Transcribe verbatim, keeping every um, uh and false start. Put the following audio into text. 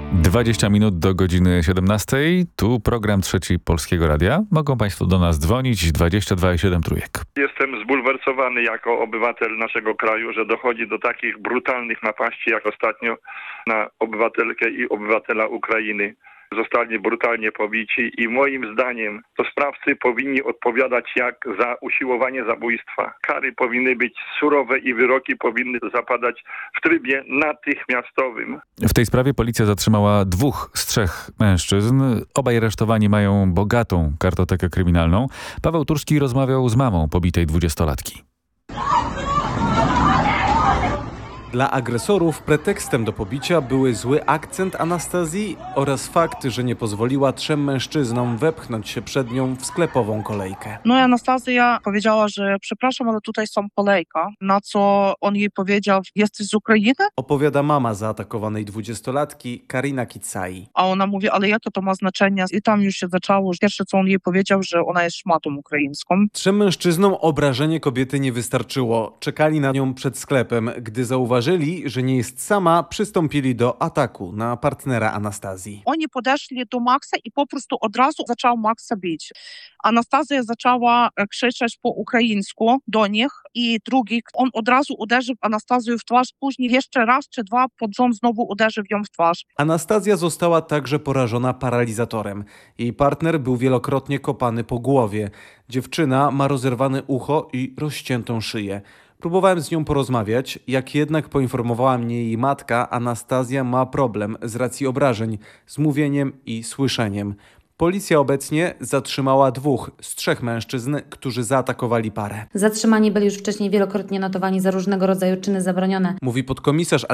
dwadzieścia minut do godziny siedemnastej. Tu program Trzeci Polskiego Radia. Mogą Państwo do nas dzwonić dwadzieścia dwa i siedem trójek. Jestem zbulwersowany jako obywatel naszego kraju, że dochodzi do takich brutalnych napaści jak ostatnio na obywatelkę i obywatela Ukrainy. Zostali brutalnie pobici i moim zdaniem to sprawcy powinni odpowiadać jak za usiłowanie zabójstwa. Kary powinny być surowe i wyroki powinny zapadać w trybie natychmiastowym. W tej sprawie policja zatrzymała dwóch z trzech mężczyzn. Obaj aresztowani mają bogatą kartotekę kryminalną. Paweł Turski rozmawiał z mamą pobitej dwudziestolatki. Dla agresorów pretekstem do pobicia były zły akcent Anastazji oraz fakt, że nie pozwoliła trzem mężczyznom wepchnąć się przed nią w sklepową kolejkę. No i Anastazja powiedziała, że przepraszam, ale tutaj są kolejka, na co on jej powiedział, jesteś z Ukrainy? Opowiada mama zaatakowanej dwudziestolatki Karina Kitsai. A ona mówi, ale jakie to ma znaczenie? I tam już się zaczęło. Pierwsze, co on jej powiedział, że ona jest szmatą ukraińską. Trzem mężczyznom obrażenie kobiety nie wystarczyło. Czekali na nią przed sklepem. Gdy zauważyli, że nie jest sama, przystąpili do ataku na partnera Anastazji. Oni podeszli do Maksa i po prostu od razu zaczął Maksa bić. Anastazja zaczęła krzyczeć po ukraińsku do nich i drugi, on od razu uderzył Anastazję w twarz, później jeszcze raz czy dwa pod rząd znowu uderzył ją w twarz. Anastazja została także porażona paralizatorem. Jej partner był wielokrotnie kopany po głowie. Dziewczyna ma rozerwane ucho i rozciętą szyję. Próbowałem z nią porozmawiać, jak jednak poinformowała mnie jej matka, Anastazja ma problem z racji obrażeń, z mówieniem i słyszeniem. Policja obecnie zatrzymała dwóch z trzech mężczyzn, którzy zaatakowali parę. Zatrzymani byli już wcześniej wielokrotnie notowani za różnego rodzaju czyny zabronione. Mówi podkomisarz